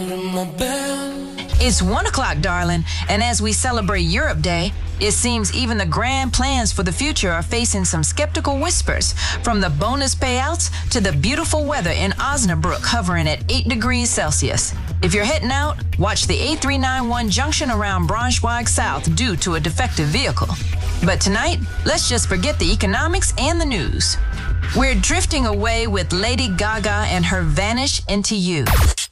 It's 1 o'clock, darling, and as we celebrate Europe Day, it seems even the grand plans for the future are facing some skeptical whispers, from the bonus payouts to the beautiful weather in Osnabrück hovering at 8 degrees Celsius. If you're heading out, watch the A391 junction around Braunschweig South due to a defective vehicle. But tonight, let's just forget the economics and the news. We're drifting away with Lady Gaga and her Vanish Into You.